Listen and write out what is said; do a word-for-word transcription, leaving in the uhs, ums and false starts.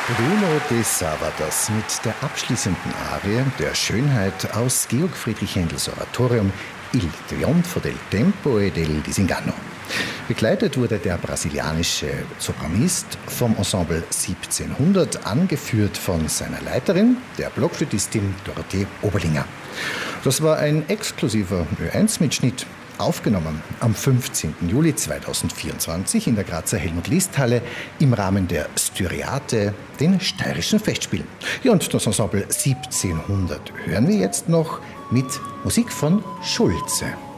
Bruno de Salvados mit der abschließenden Arie der Schönheit aus Georg Friedrich Händels Oratorium Il trionfo del tempo e del disingano. Begleitet wurde der brasilianische Sopranist vom Ensemble siebzehnhundert, angeführt von seiner Leiterin, der Blockflötistin Dorothee Oberlinger. Das war ein exklusiver Ö eins Mitschnitt, aufgenommen am fünfzehnten Juli zweitausendvierundzwanzig in der Grazer Helmut-List-Halle im Rahmen der Styriate, den steirischen Festspielen. Ja, und das Ensemble siebzehnhundert hören wir jetzt noch mit Musik von Schulze.